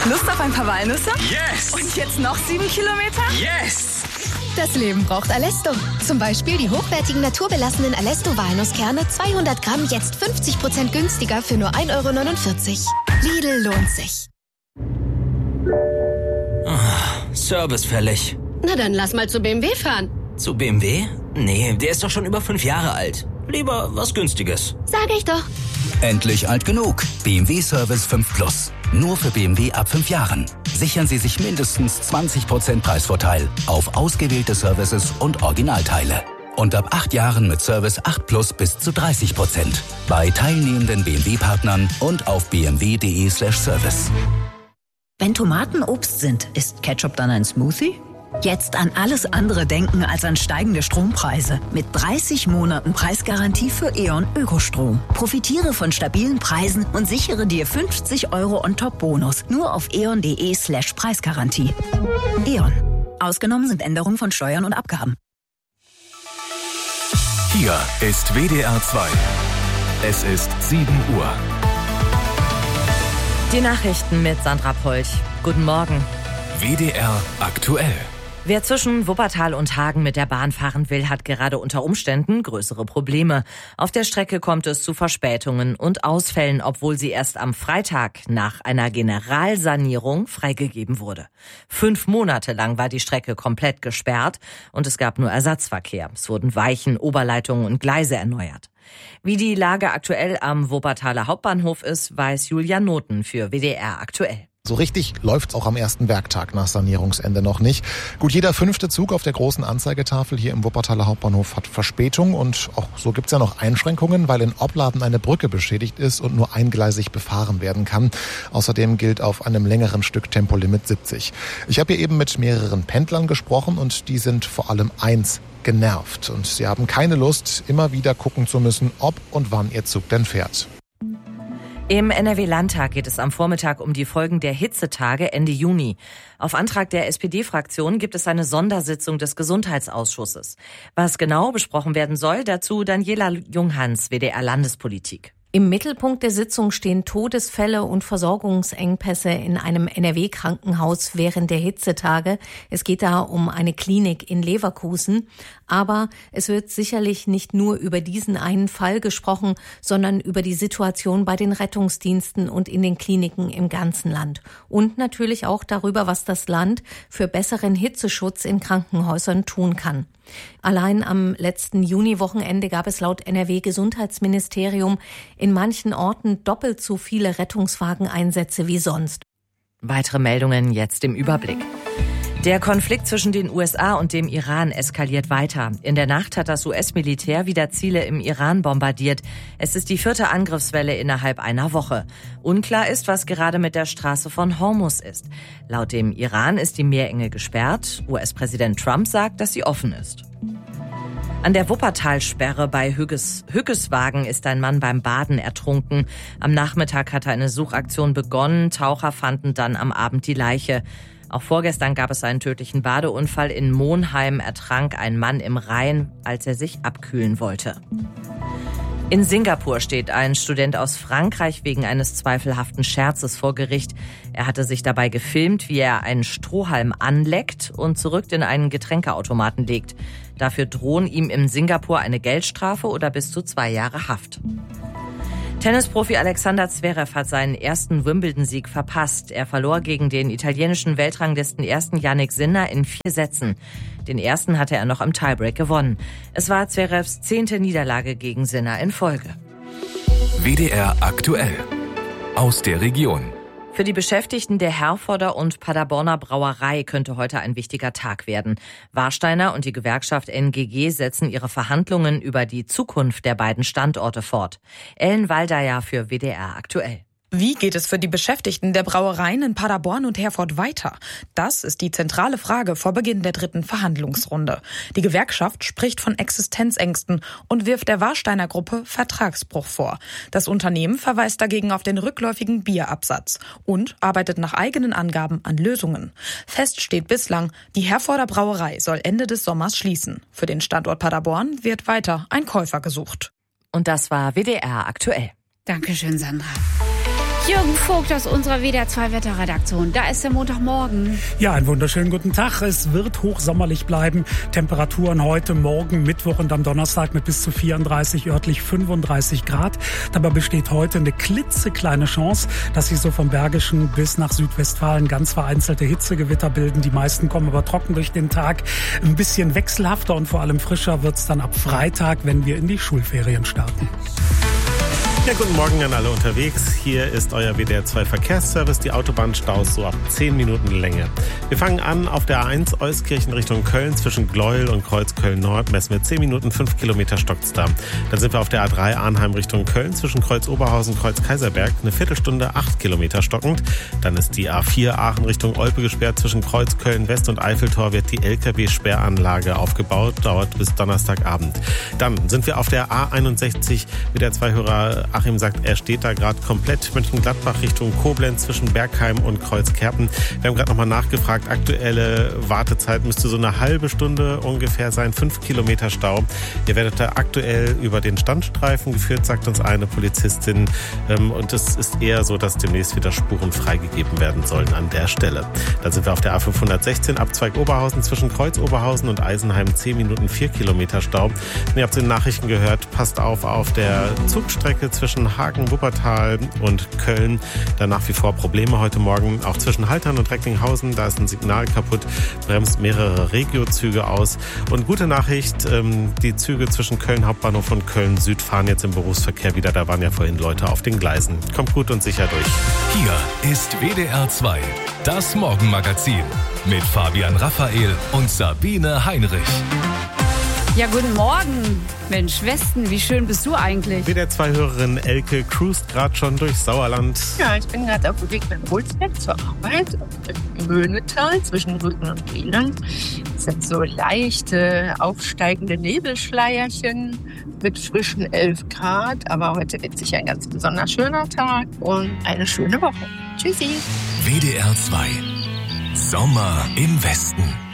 Lust auf ein paar Walnüsse? Yes! Und jetzt noch 7 Kilometer? Yes! Das Leben braucht Alesto. Zum Beispiel die hochwertigen naturbelassenen Alesto-Walnusskerne 200 Gramm jetzt 50% günstiger für nur 1,49 €. Lidl lohnt sich. Service fällig. Na dann lass mal zu BMW fahren. Zu BMW? Nee, der ist doch schon über 5 Jahre alt. Lieber was Günstiges. Sag ich doch. Endlich alt genug. BMW Service 5 Plus. Nur für BMW ab 5 Jahren. Sichern Sie sich mindestens 20% Preisvorteil auf ausgewählte Services und Originalteile. Und ab 8 Jahren mit Service 8 Plus bis zu 30%. Bei teilnehmenden BMW-Partnern und auf bmw.de/service. Wenn Tomaten Obst sind, ist Ketchup dann ein Smoothie? Jetzt an alles andere denken als an steigende Strompreise. Mit 30 Monaten Preisgarantie für E.ON Ökostrom. Profitiere von stabilen Preisen und sichere dir 50 € on top Bonus. Nur auf eon.de/Preisgarantie. E.ON. Ausgenommen sind Änderungen von Steuern und Abgaben. Hier ist WDR 2. Es ist 7 Uhr. Die Nachrichten mit Sandra Polch. Guten Morgen. WDR aktuell. Wer zwischen Wuppertal und Hagen mit der Bahn fahren will, hat gerade unter Umständen größere Probleme. Auf der Strecke kommt es zu Verspätungen und Ausfällen, obwohl sie erst am Freitag nach einer Generalsanierung freigegeben wurde. 5 Monate lang war die Strecke komplett gesperrt und es gab nur Ersatzverkehr. Es wurden Weichen, Oberleitungen und Gleise erneuert. Wie die Lage aktuell am Wuppertaler Hauptbahnhof ist, weiß Julian Noten für WDR aktuell. So richtig läuft's auch am ersten Werktag nach Sanierungsende noch nicht. Gut, jeder 5. Zug auf der großen Anzeigetafel hier im Wuppertaler Hauptbahnhof hat Verspätung und auch so gibt's ja noch Einschränkungen, weil in Opladen eine Brücke beschädigt ist und nur eingleisig befahren werden kann. Außerdem gilt auf einem längeren Stück Tempolimit 70. Ich habe hier eben mit mehreren Pendlern gesprochen und die sind vor allem eins: genervt. Und sie haben keine Lust, immer wieder gucken zu müssen, ob und wann ihr Zug denn fährt. Im NRW-Landtag geht es am Vormittag um die Folgen der Hitzetage Ende Juni. Auf Antrag der SPD-Fraktion gibt es eine Sondersitzung des Gesundheitsausschusses. Was genau besprochen werden soll, dazu Daniela Junghans, WDR Landespolitik. Im Mittelpunkt der Sitzung stehen Todesfälle und Versorgungsengpässe in einem NRW-Krankenhaus während der Hitzetage. Es geht da um eine Klinik in Leverkusen. Aber es wird sicherlich nicht nur über diesen einen Fall gesprochen, sondern über die Situation bei den Rettungsdiensten und in den Kliniken im ganzen Land. Und natürlich auch darüber, was das Land für besseren Hitzeschutz in Krankenhäusern tun kann. Allein am letzten Juniwochenende gab es laut NRW-Gesundheitsministerium in manchen Orten doppelt so viele Rettungswageneinsätze wie sonst. Weitere Meldungen jetzt im Überblick. Der Konflikt zwischen den USA und dem Iran eskaliert weiter. In der Nacht hat das US-Militär wieder Ziele im Iran bombardiert. Es ist die 4. Angriffswelle innerhalb einer Woche. Unklar ist, was gerade mit der Straße von Hormuz ist. Laut dem Iran ist die Meerenge gesperrt. US-Präsident Trump sagt, dass sie offen ist. An der Wuppertalsperre bei Hückeswagen ist ein Mann beim Baden ertrunken. Am Nachmittag hatte eine Suchaktion begonnen. Taucher fanden dann am Abend die Leiche. Auch vorgestern gab es einen tödlichen Badeunfall. In Monheim ertrank ein Mann im Rhein, als er sich abkühlen wollte. In Singapur steht ein Student aus Frankreich wegen eines zweifelhaften Scherzes vor Gericht. Er hatte sich dabei gefilmt, wie er einen Strohhalm anleckt und zurück in einen Getränkeautomaten legt. Dafür drohen ihm in Singapur eine Geldstrafe oder bis zu 2 Jahre Haft. Tennisprofi Alexander Zverev hat seinen ersten Wimbledon-Sieg verpasst. Er verlor gegen den italienischen Weltranglisten ersten Jannik Sinner in 4 Sätzen. Den ersten hatte er noch im Tiebreak gewonnen. Es war Zverevs 10. Niederlage gegen Sinner in Folge. WDR aktuell. Aus der Region. Für die Beschäftigten der Herforder und Paderborner Brauerei könnte heute ein wichtiger Tag werden. Warsteiner und die Gewerkschaft NGG setzen ihre Verhandlungen über die Zukunft der beiden Standorte fort. Ellen Waldeyer für WDR aktuell. Wie geht es für die Beschäftigten der Brauereien in Paderborn und Herford weiter? Das ist die zentrale Frage vor Beginn der 3. Verhandlungsrunde. Die Gewerkschaft spricht von Existenzängsten und wirft der Warsteiner Gruppe Vertragsbruch vor. Das Unternehmen verweist dagegen auf den rückläufigen Bierabsatz und arbeitet nach eigenen Angaben an Lösungen. Fest steht bislang, die Herforder Brauerei soll Ende des Sommers schließen. Für den Standort Paderborn wird weiter ein Käufer gesucht. Und das war WDR aktuell. Dankeschön, Sandra. Jürgen Vogt aus unserer WDR 2 Wetterredaktion. Da ist der Montagmorgen. Ja, einen wunderschönen guten Tag. Es wird hochsommerlich bleiben. Temperaturen heute, morgen, Mittwoch und am Donnerstag mit bis zu 34, örtlich 35 Grad. Dabei besteht heute eine klitzekleine Chance, dass sich so vom Bergischen bis nach Südwestfalen ganz vereinzelte Hitzegewitter bilden. Die meisten kommen aber trocken durch den Tag. Ein bisschen wechselhafter und vor allem frischer wird's dann ab Freitag, wenn wir in die Schulferien starten. Ja, guten Morgen an alle unterwegs. Hier ist euer WDR 2 Verkehrsservice. Die Autobahnstaus so ab 10 Minuten Länge. Wir fangen an auf der A1 Euskirchen Richtung Köln. Zwischen Gleuel und Kreuzköln Nord messen wir 10 Minuten, 5 Kilometer stockt's da. Dann sind wir auf der A3 Arnheim Richtung Köln. Zwischen Kreuz Oberhausen, Kreuz Kaiserberg eine Viertelstunde, 8 Kilometer stockend. Dann ist die A4 Aachen Richtung Olpe gesperrt. Zwischen Kreuz Köln West und Eiffeltor wird die LKW-Sperranlage aufgebaut. Dauert bis Donnerstagabend. Dann sind wir auf der A61. WDR 2 Hörer Achim sagt, er steht da gerade komplett Mönchengladbach Richtung Koblenz zwischen Bergheim und Kreuzkerpen. Wir haben gerade nochmal nachgefragt. Aktuelle Wartezeit müsste so eine halbe Stunde ungefähr sein. 5 Kilometer Stau. Ihr werdet da aktuell über den Standstreifen geführt, sagt uns eine Polizistin. Und es ist eher so, dass demnächst wieder Spuren freigegeben werden sollen an der Stelle. Dann sind wir auf der A516 Abzweig Oberhausen zwischen Kreuz Oberhausen und Eisenheim 10 Minuten 4 Kilometer Stau. Ihr habt es in den Nachrichten gehört. Passt auf der Zugstrecke zwischen Hagen, Wuppertal und Köln. Da nach wie vor Probleme heute Morgen. Auch zwischen Haltern und Recklinghausen. Da ist ein Signal kaputt. Bremst mehrere Regio-Züge aus. Und gute Nachricht, die Züge zwischen Köln Hauptbahnhof und Köln Süd fahren jetzt im Berufsverkehr wieder. Da waren ja vorhin Leute auf den Gleisen. Kommt gut und sicher durch. Hier ist WDR 2, das Morgenmagazin mit Fabian Raphael und Sabine Heinrich. Ja, guten Morgen. Mensch, Westen, wie schön bist du eigentlich? WDR 2 Hörerin Elke cruist gerade schon durchs Sauerland. Ja, ich bin gerade auf dem Weg nach Holzberg zur Arbeit im Möhnetal zwischen Rügen und Wieland. Das sind so leichte, aufsteigende Nebelschleierchen mit frischen 11 Grad. Aber heute wird sicher ein ganz besonders schöner Tag und eine schöne Woche. Tschüssi. WDR 2. Sommer im Westen.